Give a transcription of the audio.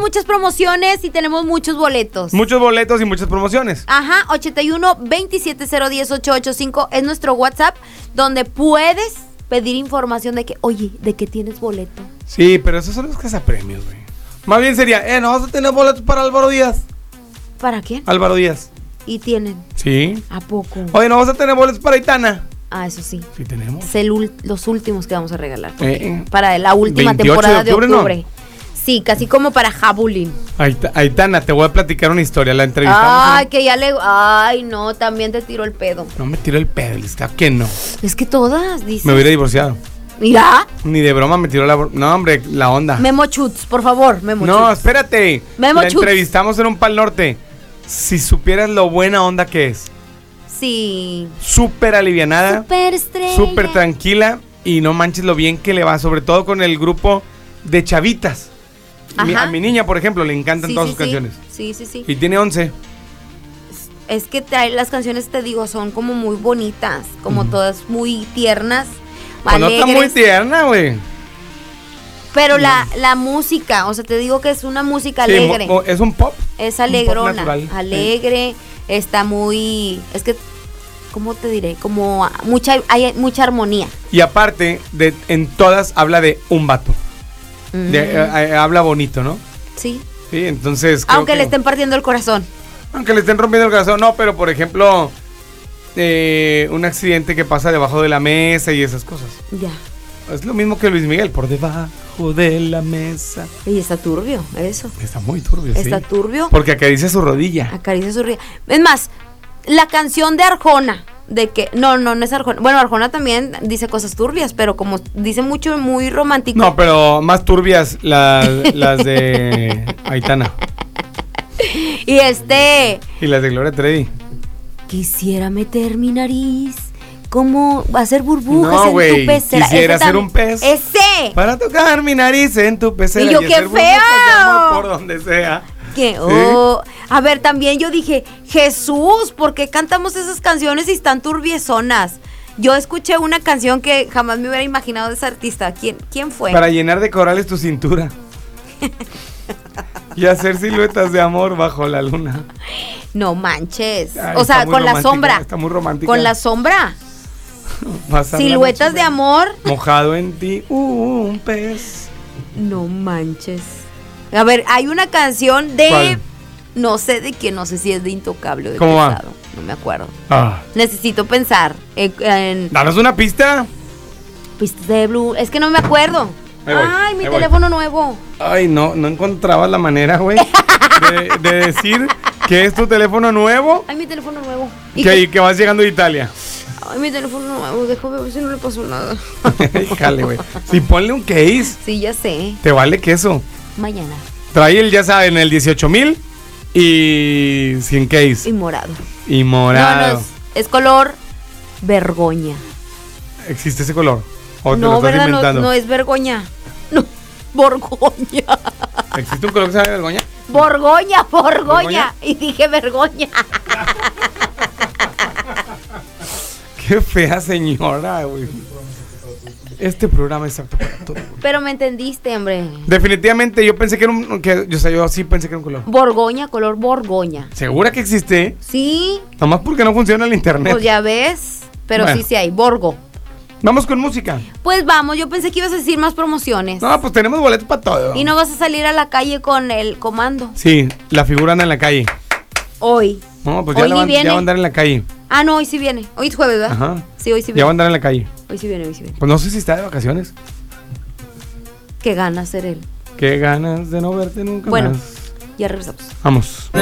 muchas promociones y tenemos muchos boletos. Muchos boletos y muchas promociones. Ajá, 81-27-010-885 es nuestro WhatsApp, donde puedes pedir información de que, oye, de que tienes boleto. Sí, pero esos son los cazapremios, güey. Más bien sería, ¿no vas a tener boletos para Álvaro Díaz? ¿Para quién? Álvaro Díaz. Y tienen. Sí. ¿A poco? Oye, ¿no vas a tener boletos para Aitana? Ah, eso sí. Sí tenemos. Es los últimos que vamos a regalar. Para la última temporada de octubre. ¿No? Sí, casi como para Jabulín. Aitana, te voy a platicar una historia. La entrevistamos. Ay, que ya le... Ay, no, también te tiró el pedo. No me tiró el pedo, ¿está que no? Es que todas, dice. Me hubiera divorciado. Mira. Ni de broma me tiró la... No, hombre, la onda. Memo Chutz, por favor, Memo Chutz. No, espérate. Memo La Chutz. entrevistamos en un Pal Norte. Si supieras lo buena onda que es. Sí. Súper alivianada. Súper estrella. Súper tranquila. Y no manches lo bien que le va. Sobre todo con el grupo de chavitas. A mi niña, por ejemplo, le encantan todas sus canciones. Sí. Y tiene 11. Es que las canciones, te digo, son como muy bonitas. Como todas muy tiernas. Pues no está muy tierna, güey. Pero la música, o sea, te digo que es una música alegre. Es un pop. Es alegrona, pop alegre, está muy... Es que, ¿cómo te diré? Como hay mucha armonía. Y aparte, en todas habla de un vato. Habla bonito, ¿no? Sí. Sí, entonces... Aunque le estén partiendo el corazón. Aunque le estén rompiendo el corazón, no, pero por ejemplo... un accidente que pasa debajo de la mesa y esas cosas. Ya. Es lo mismo que Luis Miguel, por debajo de la mesa. Y está turbio, eso. Está muy turbio, Está turbio. Porque acaricia su rodilla. Acaricia su rodilla. Es más, la canción de Arjona, de que... No es Arjona. Bueno, Arjona también dice cosas turbias, pero como dice mucho, muy romántico. No, pero más turbias las de Aitana. Y Y las de Gloria Trevi. Quisiera meter mi nariz como hacer burbujas no, en wey, tu pecera. Quisiera ser un pez. ¡Ese! Para tocar mi nariz en tu pecera. Y yo, ¡qué feo! Por donde sea. ¿Qué? Oh. ¿Sí? A ver, también yo dije, Jesús, ¿por qué cantamos esas canciones y están turbiezonas? Yo escuché una canción que jamás me hubiera imaginado de ese artista. ¿Quién fue? Para llenar de corales tu cintura. Y hacer siluetas de amor bajo la luna. No manches. Ay, o sea, con la sombra. Está muy romántica. Con la sombra. Siluetas de amor. Mojado en ti un pez. No manches. A ver, hay una canción de... ¿Cuál? No sé de quién, no sé si es de Intocable o de ¿Cómo Pesado. va? No me acuerdo. Ah. Necesito pensar en... Danos una pista. Pistas de Blue. Es que no me acuerdo. Ay, mi teléfono nuevo. Ay, no encontraba la manera, güey, de decir que es tu teléfono nuevo. Ay, mi teléfono nuevo. Y que vas llegando de Italia. Ay, mi teléfono nuevo, déjame ver si no le pasó nada. Híjale, güey. Si ponle un case. Sí, ya sé. Te vale queso. Mañana. Trae el, ya saben, el 18,000 y sin case. Y morado. No, es color vergoña. ¿Existe ese color? ¿O te no, lo estás ¿verdad? inventando? No es vergoña. No, Borgoña. ¿Existe un color que se llama vergoña? Borgoña. Y dije vergoña. Qué fea señora, güey. Este programa es apto para todo. Pero me entendiste, hombre. Definitivamente yo pensé que era yo sí pensé que era un color. Borgoña, color borgoña. ¿Segura que existe? Sí. Nomás porque no funciona el internet. Pues ya ves. Pero bueno. sí hay, Borgo. Vamos con música. Pues vamos, yo pensé que ibas a decir más promociones. No, pues tenemos boletos para todo. Y no vas a salir a la calle con el comando. Sí, la figura anda en la calle. Hoy. No, pues hoy ya va a andar en la calle. Ah, no, hoy sí viene. Hoy es jueves, ¿verdad? Ajá. Sí, hoy sí viene. Ya va a andar en la calle. Hoy sí viene. Pues no sé si está de vacaciones. Qué ganas ser él. Qué ganas de no verte nunca bueno, más. Ya regresamos. Vamos.